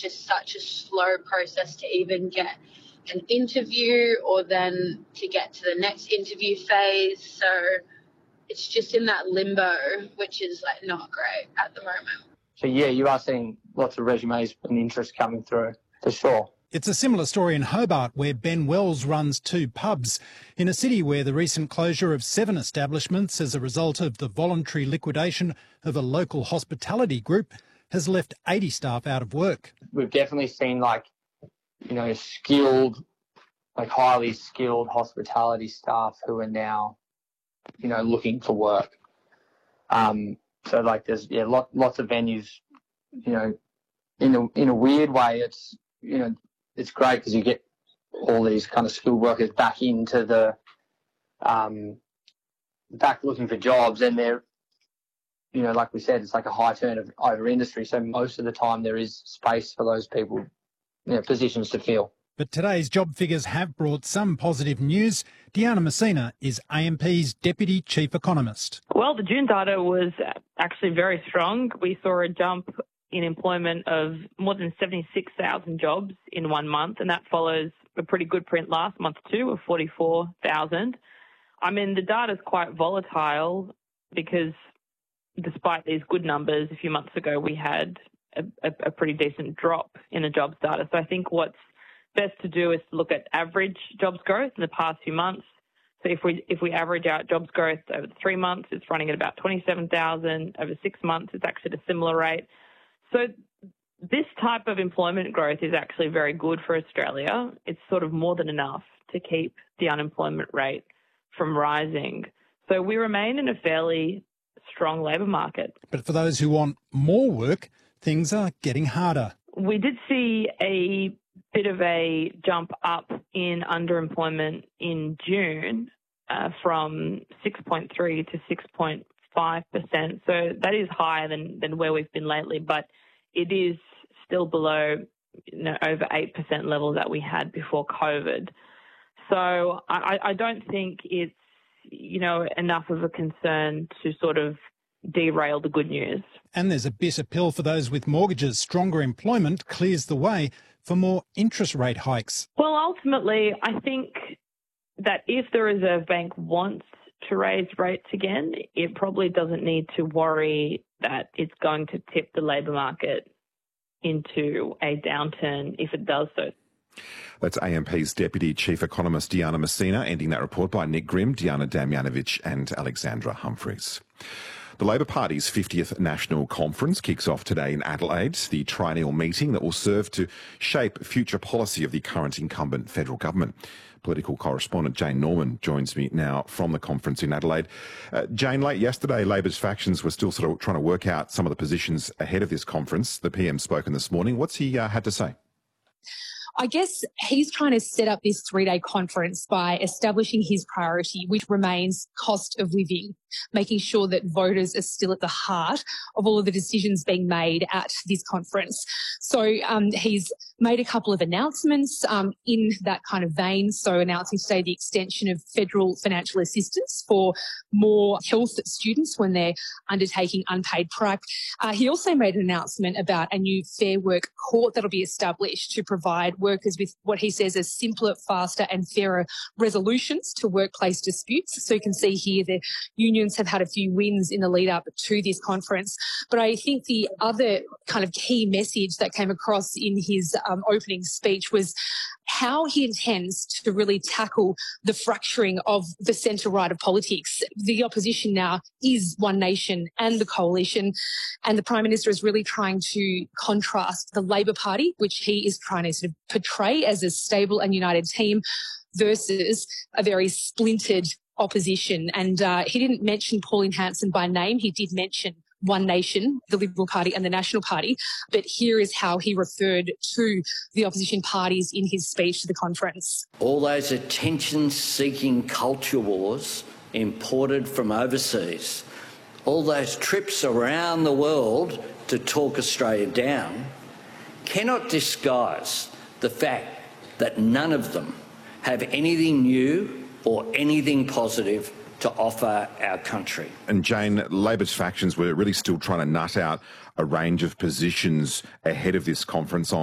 just such a slow process to even get an interview or then to get to the next interview phase. So it's just in that limbo, which is like not great at the moment. So yeah, you are seeing lots of resumes and interest coming through, for sure. It's a similar story in Hobart, where Ben Wells runs 2 pubs, in a city where the recent closure of 7 establishments as a result of the voluntary liquidation of a local hospitality group has left 80 staff out of work. We've definitely seen skilled, highly skilled hospitality staff who are now, looking for work. So there's lots of venues, in a weird way, it's it's great because you get all these kind of skilled workers back into the back looking for jobs, and they're like we said, it's like a high turnover industry. So most of the time there is space for those people, positions to fill. But today's job figures have brought some positive news. Diana Messina is AMP's Deputy Chief Economist. Well, the June data was actually very strong. We saw a jump in employment of more than 76,000 jobs in 1 month, and that follows a pretty good print last month too of 44,000. I mean, the data's quite volatile because despite these good numbers, a few months ago we had a pretty decent drop in the jobs data. So I think what's best to do is to look at average jobs growth in the past few months. So if we average out jobs growth over the 3 months, it's running at about 27,000. Over 6 months, it's actually at a similar rate. So this type of employment growth is actually very good for Australia. It's sort of more than enough to keep the unemployment rate from rising. So we remain in a fairly strong labour market. But for those who want more work, things are getting harder. We did see a bit of a jump up in underemployment in June from 6.3 to 6.5%. So that is higher than where we've been lately, but it is still below over 8% level that we had before COVID. So I don't think it's enough of a concern to sort of derail the good news. And there's a bitter pill for those with mortgages. Stronger employment clears the way for more interest rate hikes. Well, ultimately, I think that if the Reserve Bank wants to raise rates again, it probably doesn't need to worry that it's going to tip the labour market into a downturn if it does so. That's AMP's Deputy Chief Economist Diana Messina, ending that report by Nick Grimm, Diana Damjanovic and Alexandra Humphreys. The Labor Party's 50th National Conference kicks off today in Adelaide, the triennial meeting that will serve to shape future policy of the current incumbent federal government. Political correspondent Jane Norman joins me now from the conference in Adelaide. Jane, late yesterday, Labor's factions were still sort of trying to work out some of the positions ahead of this conference. The PM spoken this morning. What's he had to say? I guess he's trying to set up this 3-day conference by establishing his priority, which remains cost of living, making sure that voters are still at the heart of all of the decisions being made at this conference. So he's made a couple of announcements in that kind of vein. So announcing today the extension of federal financial assistance for more health students when they're undertaking unpaid prac. He also made an announcement about a new Fair Work court that'll be established to provide workers with what he says are simpler, faster and fairer resolutions to workplace disputes. So you can see here the unions have had a few wins in the lead up to this conference. But I think the other kind of key message that came across in his opening speech was how he intends to really tackle the fracturing of the centre-right of politics. The opposition now is One Nation and the Coalition, and the Prime Minister is really trying to contrast the Labor Party, which he is trying to sort of portray as a stable and united team, versus a very splintered opposition. And he didn't mention Pauline Hanson by name. He did mention One Nation, the Liberal Party and the National Party. But here is how he referred to the opposition parties in his speech to the conference. All those attention-seeking culture wars imported from overseas, all those trips around the world to talk Australia down, cannot disguise the fact that none of them have anything new or anything positive to offer our country. And Jane, Labor's factions were really still trying to nut out a range of positions ahead of this conference